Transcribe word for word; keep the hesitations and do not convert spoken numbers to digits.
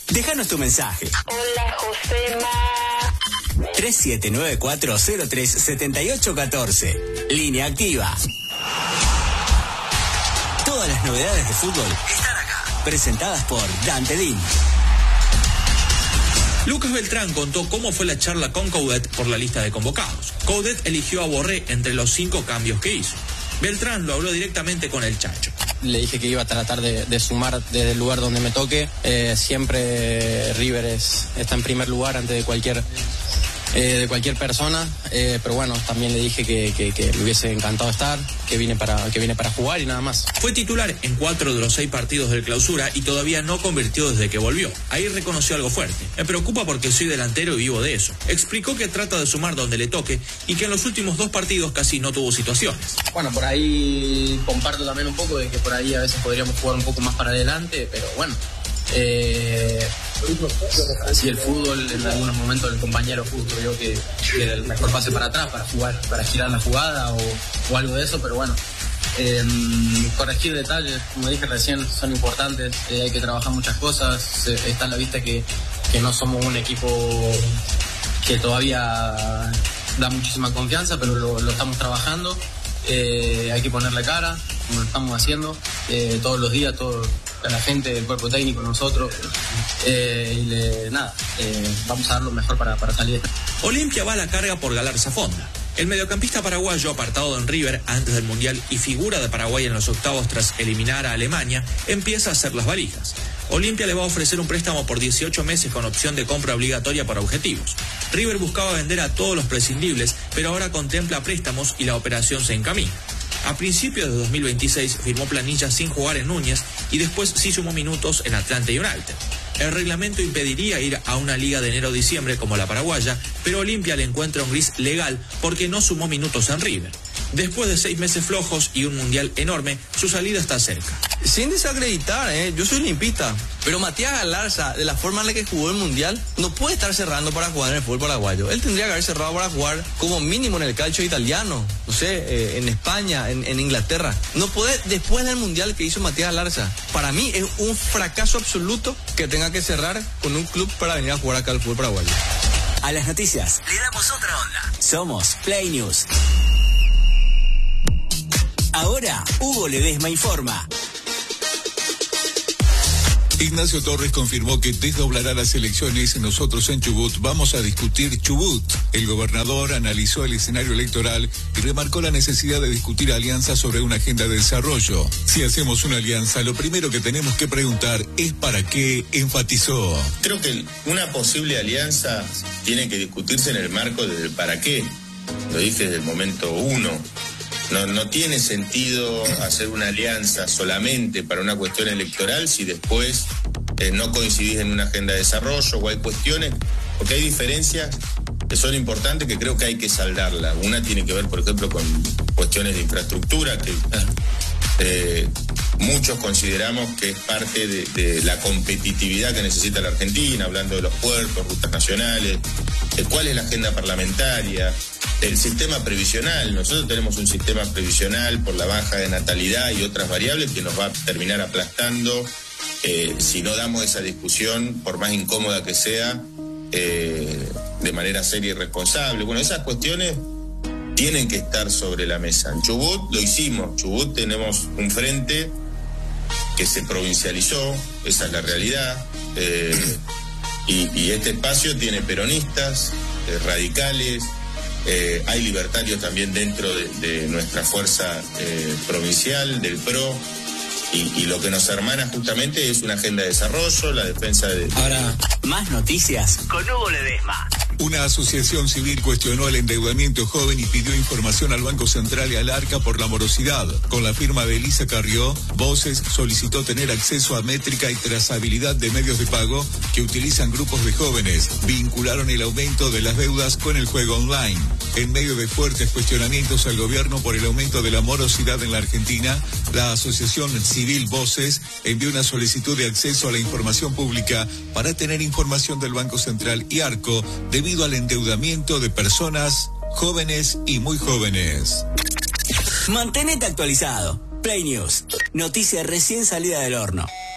Déjanos tu mensaje. Hola, Josema. tres siete nueve cuatro cero tres siete ocho uno cuatro. Línea activa. Todas las novedades de fútbol están acá. Presentadas por Dante Din. Lucas Beltrán contó cómo fue la charla con Coudet por la lista de convocados. Coudet eligió a Borré entre los cinco cambios que hizo. Beltrán lo habló directamente con el Chacho. Le dije que iba a tratar de, de sumar desde el lugar donde me toque. Eh, siempre River es, está en primer lugar antes de cualquier, eh, de cualquier persona. Eh, pero bueno, también le dije que, que, que le hubiese encantado estar, que vine, para, que vine para jugar y nada más. Fue titular en cuatro de los seis partidos del Clausura y todavía no convirtió desde que volvió. Ahí reconoció algo fuerte. Me preocupa porque soy delantero y vivo de eso. Explicó que trata de sumar donde le toque y que en los últimos dos partidos casi no tuvo situaciones. Bueno, por ahí comparto también un poco de que por ahí a veces podríamos jugar un poco más para adelante, pero bueno, eh, así el fútbol, en algunos momentos el compañero justo vio que, que el mejor pase para atrás, para jugar, para girar la jugada o, o algo de eso, pero bueno, eh, corregir detalles, como dije recién, son importantes, eh, hay que trabajar muchas cosas, eh, está a la vista que, que no somos un equipo que todavía da muchísima confianza, pero lo, lo estamos trabajando. Eh, hay que ponerle cara, como lo estamos haciendo eh, todos los días, todo, la gente, el cuerpo técnico, nosotros, eh, y le, nada, eh, vamos a dar lo mejor para, para salir. Olimpia va a la carga por Galarza Fonda. El mediocampista paraguayo, apartado en River antes del Mundial y figura de Paraguay en los octavos tras eliminar a Alemania, empieza a hacer las valijas. Olimpia le va a ofrecer un préstamo por dieciocho meses con opción de compra obligatoria para objetivos. River buscaba vender a todos los prescindibles, pero ahora contempla préstamos y la operación se encamina. A principios de dos mil veintiséis firmó planilla sin jugar en Núñez y después sí sumó minutos en Atlanta United. El reglamento impediría ir a una liga de enero-diciembre como la paraguaya, pero Olimpia le encuentra un gris legal porque no sumó minutos en River. Después de seis meses flojos y un mundial enorme, su salida está cerca. Sin desacreditar, ¿eh? Yo soy limpista, pero Matías Galarza, de la forma en la que jugó el mundial, no puede estar cerrando para jugar en el fútbol paraguayo. Él tendría que haber cerrado para jugar como mínimo en el calcio italiano, no sé, eh, en España, en, en Inglaterra. No puede, después del mundial que hizo Matías Galarza. Para mí es un fracaso absoluto que tenga que cerrar con un club para venir a jugar acá al fútbol paraguayo. A las noticias le damos otra onda. Somos Play News. Ahora, Hugo Ledesma informa. Ignacio Torres confirmó que desdoblará las elecciones. Nosotros en Chubut vamos a discutir Chubut. El gobernador analizó el escenario electoral y remarcó la necesidad de discutir alianzas sobre una agenda de desarrollo. Si hacemos una alianza, lo primero que tenemos que preguntar es para qué, enfatizó. Creo que una posible alianza tiene que discutirse en el marco del para qué. Lo dije desde el momento uno. No, no tiene sentido hacer una alianza solamente para una cuestión electoral si después eh, no coincidís en una agenda de desarrollo o hay cuestiones, porque hay diferencias que son importantes que creo que hay que saldarla. Una tiene que ver, por ejemplo, con cuestiones de infraestructura que eh, muchos consideramos que es parte de, de la competitividad que necesita la Argentina, hablando de los puertos, rutas nacionales, de cuál es la agenda parlamentaria. El sistema previsional, nosotros tenemos un sistema previsional por la baja de natalidad y otras variables que nos va a terminar aplastando eh, si no damos esa discusión, por más incómoda que sea, eh, de manera seria y responsable. Bueno, esas cuestiones tienen que estar sobre la mesa. En Chubut lo hicimos, Chubut tenemos un frente que se provincializó, esa es la realidad, eh, y, y este espacio tiene peronistas, eh, radicales, Eh, hay libertarios también dentro de, de nuestra fuerza eh, provincial, del P R O, y, y lo que nos hermana justamente es una agenda de desarrollo, la defensa de... Ahora, más noticias con Hugo Ledesma. Una asociación civil cuestionó el endeudamiento joven y pidió información al Banco Central y al ARCA por la morosidad. Con la firma de Elisa Carrió, Voces solicitó tener acceso a métrica y trazabilidad de medios de pago que utilizan grupos de jóvenes. Vincularon el aumento de las deudas con el juego online. En medio de fuertes cuestionamientos al gobierno por el aumento de la morosidad en la Argentina, la asociación civil Voces envió una solicitud de acceso a la información pública para tener información del Banco Central y ARCO debido al endeudamiento de personas jóvenes y muy jóvenes. Manténete actualizado. Play News. Noticia recién salida del horno.